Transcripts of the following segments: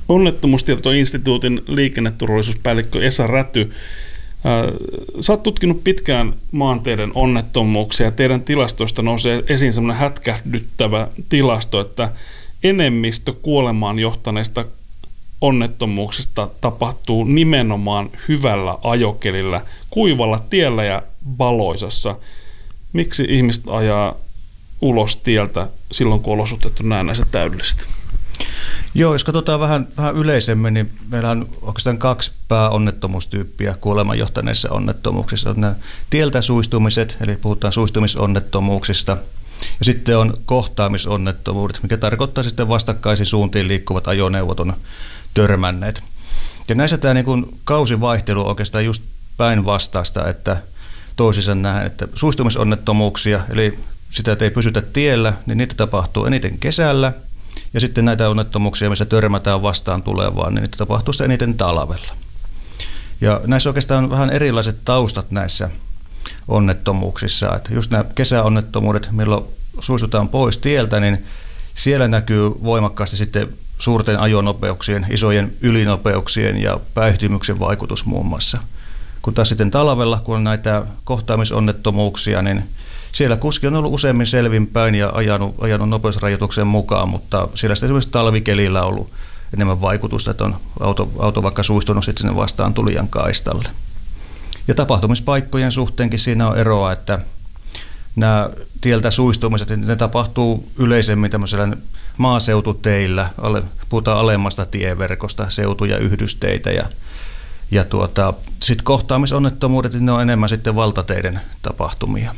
Onnettomuustietoinstituutin liikenneturvallisuuspäällikkö Esa Räty. Sä oot tutkinut pitkään maanteiden onnettomuuksia ja teidän tilastoista nousee esiin semmoinen hätkähdyttävä tilasto, että enemmistö kuolemaan johtaneista onnettomuuksista tapahtuu nimenomaan hyvällä ajokelillä, kuivalla tiellä ja valoisassa. Miksi ihmiset ajaa ulos tieltä silloin, kun olosuhteet on näennäisen täydellistä? Joo, jos katsotaan vähän yleisemmin, niin meillä on oikeastaan 2 pääonnettomuustyyppiä kuoleman johtaneissa onnettomuuksissa. On nämä tieltä suistumiset, eli puhutaan suistumisonnettomuuksista, ja sitten on kohtaamisonnettomuudet, mikä tarkoittaa sitten vastakkaisiin suuntiin liikkuvat ajoneuvot on törmänneet. Ja näissä tämä niin kuin kausivaihtelu on oikeastaan just päinvastaista, että toisissa nähdään, että suistumisonnettomuuksia, eli sitä, että ei pysytä tiellä, niin niitä tapahtuu eniten kesällä. Ja sitten näitä onnettomuuksia, missä törmätään vastaan tulevaan, niin niitä tapahtuu sitten eniten talvella. Ja näissä oikeastaan on vähän erilaiset taustat näissä onnettomuuksissa. Että just nämä kesäonnettomuudet, milloin suistutaan pois tieltä, niin siellä näkyy voimakkaasti sitten suurten ajonopeuksien, isojen ylinopeuksien ja päihtymyksen vaikutus muun muassa. Kun taas sitten talvella, kun on näitä kohtaamisonnettomuuksia, niin siellä kuski on ollut useammin selvinpäin ja ajanut nopeusrajoituksen mukaan, mutta siellä sitten esimerkiksi talvikelillä on ollut enemmän vaikutusta, että on auto vaikka suistunut sitten sinne vastaan tulijan kaistalle. Ja tapahtumispaikkojen suhteenkin siinä on eroa, että nämä tieltä suistumiset, ne tapahtuu yleisemmin tämmöisellä maaseututeillä, puhutaan alemmasta tieverkosta, seutu- ja yhdysteitä ja sitten kohtaamisonnettomuudet, ne on enemmän sitten valtateiden tapahtumia.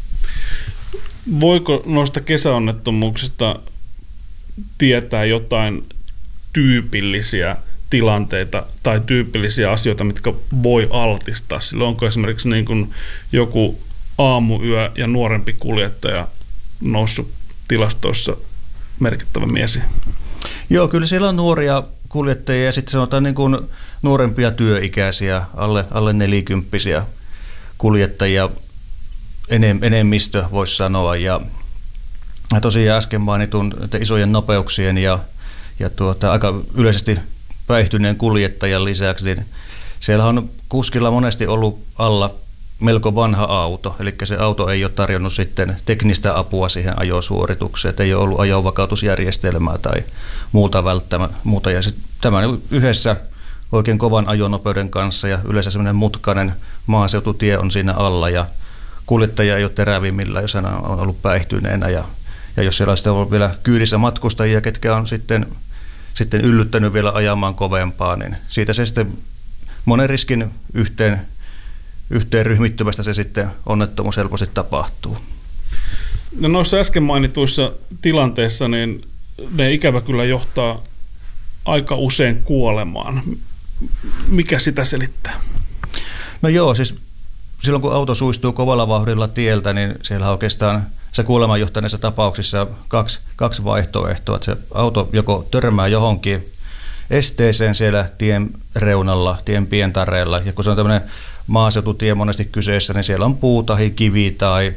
Voiko noista kesäonnettomuuksista tietää jotain tyypillisiä tilanteita tai tyypillisiä asioita, mitkä voi altistaa? Sillä onko esimerkiksi niin kuin joku aamuyö ja nuorempi kuljettaja noussut tilastoissa merkittävämmin esiin? Joo, kyllä siellä on nuoria kuljettajia ja sitten sanotaan niin kuin nuorempia työikäisiä, alle 40-vuotiaita kuljettajia. Enemmistö voisi sanoa, ja tosiaan äsken mainitun isojen nopeuksien ja aika yleisesti päihtyneen kuljettajan lisäksi, niin siellä on kuskilla monesti ollut alla melko vanha auto, eli se auto ei ole tarjonnut sitten teknistä apua siihen ajosuoritukseen, että ei ole ollut ajonvakautusjärjestelmää tai muuta, ja tämän yhdessä oikein kovan ajonopeuden kanssa ja yleensä semmoinen mutkainen maaseututie on siinä alla, ja kuljettaja ei ole terävimmillään, jos hän on ollut päihtyneenä, ja jos siellä on sitten ollut vielä kyydissä matkustajia, ketkä on sitten yllyttänyt vielä ajamaan kovempaa, niin siitä se sitten monen riskin yhteen ryhmittymästä se sitten onnettomuus helposti tapahtuu. No noissa äsken mainituissa tilanteissa, niin ne ikävä kyllä johtaa aika usein kuolemaan. Mikä sitä selittää? No joo, siis silloin kun auto suistuu kovalla vauhdilla tieltä, niin siellä on oikeastaan se kuolemaan johtaneissa tapauksissa kaksi vaihtoehtoa. Että se auto joko törmää johonkin esteeseen siellä tien reunalla, tien pientareella, ja kun se on tämmöinen maaseututie monesti kyseessä, niin siellä on puu tai kivi tai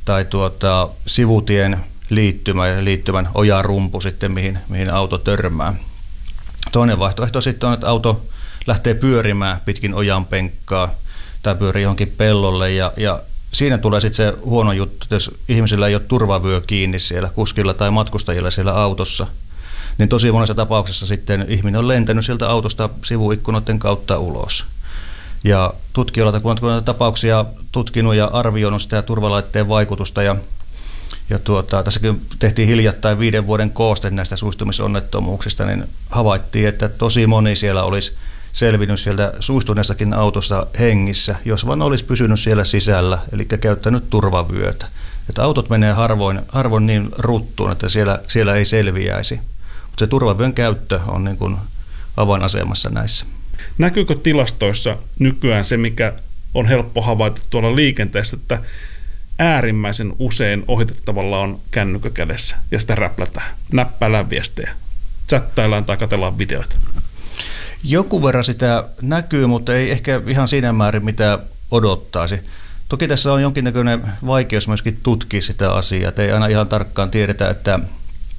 sivutien liittymä ja liittymän ojarumpu sitten, mihin auto törmää. Toinen vaihtoehto sitten on, että auto lähtee pyörimään pitkin ojanpenkkaa tai pyörii johonkin pellolle, ja siinä tulee sitten se huono juttu, että jos ihmisillä ei ole turvavyö kiinni siellä kuskilla tai matkustajilla siellä autossa, niin tosi monessa tapauksessa sitten ihminen on lentänyt sieltä autosta sivuikkunoiden kautta ulos. Ja tutkijoilta, kun on näitä tapauksia tutkinut ja arvioinut sitä turvalaitteen vaikutusta, ja tässäkin tehtiin hiljattain 5 vuoden kooste näistä suistumisonnettomuuksista, niin havaittiin, että tosi moni siellä olisi selvinnyt sieltä suistuneessakin autosta hengissä, jos vaan olisi pysynyt siellä sisällä, eli käyttänyt turvavyötä. Että autot menee harvoin niin ruttuun, että siellä ei selviäisi. Mutta se turvavyön käyttö on niin kuin avainasemassa näissä. Näkyykö tilastoissa nykyään se, mikä on helppo havaita tuolla liikenteessä, että äärimmäisen usein ohitettavalla on kännykkä kädessä ja sitä räplätään, näppäillään viestejä, chattaillaan tai katsellaan videoita? Jonkun verran sitä näkyy, mutta ei ehkä ihan siinä määrin, mitä odottaisi. Toki tässä on jonkinnäköinen vaikeus myöskin tutkia sitä asiaa, että ei aina ihan tarkkaan tiedetä, että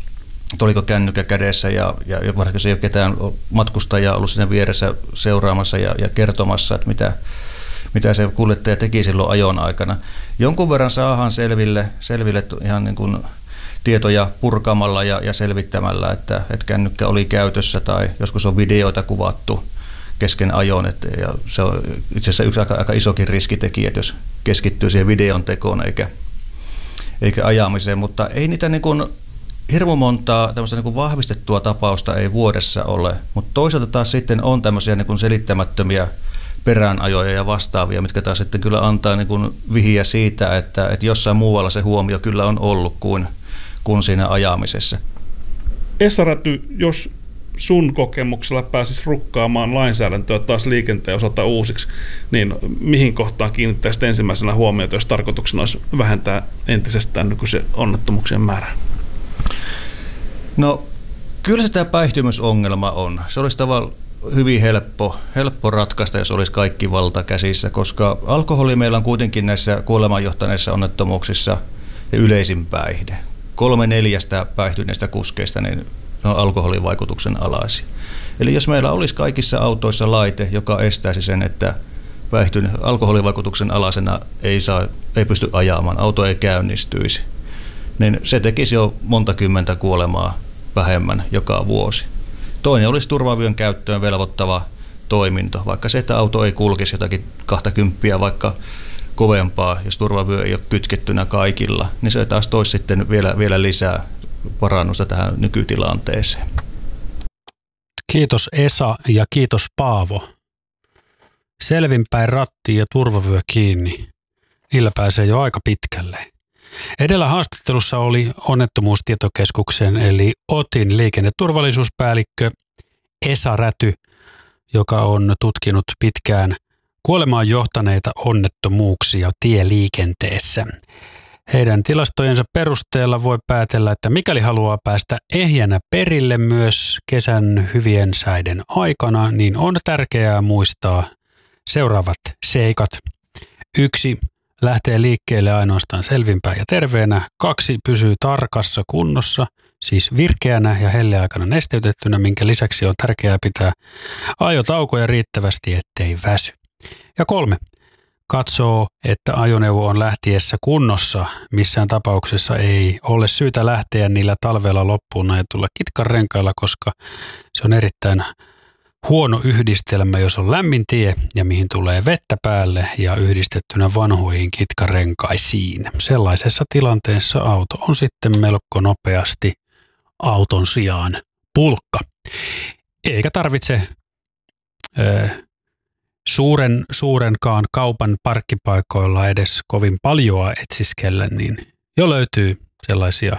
oliko kännykkä kädessä ja varsinkin jos ei ole ketään matkustajaa ollut siinä vieressä seuraamassa ja kertomassa, että mitä se kuljettaja teki silloin ajon aikana. Jonkun verran saadaan selville ihan niin kuin tietoja purkamalla ja selvittämällä, että kännykkä oli käytössä tai joskus on videoita kuvattu kesken ajon. Ja se on itse asiassa yksi aika isokin riskitekijä, että jos keskittyy siihen videon tekoon eikä ajamiseen, mutta ei niitä niin kuin hirmu montaa tämmöistä niin kuin vahvistettua tapausta ei vuodessa ole, mutta toisaalta taas sitten on tämmöisiä niin kuin selittämättömiä peräänajoja ja vastaavia, mitkä taas sitten kyllä antaa niin kuin vihiä siitä, että jossain muualla se huomio kyllä on ollut kuin siinä ajamisessa. Esa Räty, jos sun kokemuksella pääsisi rukkaamaan lainsäädäntöä taas liikenteen osalta uusiksi, niin mihin kohtaan kiinnittäisit ensimmäisenä huomiota, jos tarkoituksena olisi vähentää entisestään nykyisen onnettomuuksien määrää? No kyllä se tämä päihtymysongelma on. Se olisi tavallaan hyvin helppo ratkaista, jos olisi kaikki valta käsissä, koska alkoholi meillä on kuitenkin näissä kuolemaan johtaneissa onnettomuuksissa yleisin päihde. 3/4 päihtyneistä kuskeista niin on alkoholin vaikutuksen alaisia. Eli jos meillä olisi kaikissa autoissa laite, joka estäisi sen, että alkoholivaikutuksen alaisena ei pysty ajamaan, auto ei käynnistyisi, niin se tekisi jo monta kymmentä kuolemaa vähemmän joka vuosi. Toinen olisi turvavyön käyttöön velvoittava toiminto, vaikka se, että auto ei kulkisi jotakin 20 vaikka kovempaa, jos turvavyö ei ole kytkettynä kaikilla, niin se taas toisi sitten vielä lisää parannusta tähän nykytilanteeseen. Kiitos Esa ja kiitos Paavo. Selvinpäin ratti ja turvavyö kiinni. Niillä pääsee jo aika pitkälle. Edellä haastattelussa oli Onnettomuustietokeskuksen eli OTin liikenneturvallisuuspäällikkö Esa Räty, joka on tutkinut pitkään kuolemaan johtaneita onnettomuuksia tieliikenteessä. Heidän tilastojensa perusteella voi päätellä, että mikäli haluaa päästä ehjänä perille myös kesän hyvien säiden aikana, niin on tärkeää muistaa seuraavat seikat. 1. Lähtee liikkeelle ainoastaan selvinpäin ja terveenä. 2. Pysyy tarkassa kunnossa, siis virkeänä ja helleaikana nesteytettynä, minkä lisäksi on tärkeää pitää ajotaukoja riittävästi, ettei väsy. Ja 3. Katsoo, että ajoneuvo on lähtiessä kunnossa. Missään tapauksessa ei ole syytä lähteä niillä talvella loppuun näetulla kitkarenkailla, koska se on erittäin huono yhdistelmä, jos on lämmin tie ja mihin tulee vettä päälle ja yhdistettynä vanhoihin kitkarenkaisiin. Sellaisessa tilanteessa auto on sitten melko nopeasti auton sijaan pulkka. Eikä tarvitse suurenkaan kaupan parkkipaikoilla edes kovin paljoa etsiskellä, niin jo löytyy sellaisia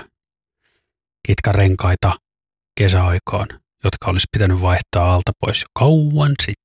kitkarenkaita kesäaikaan, jotka olisi pitänyt vaihtaa alta pois jo kauan sitten.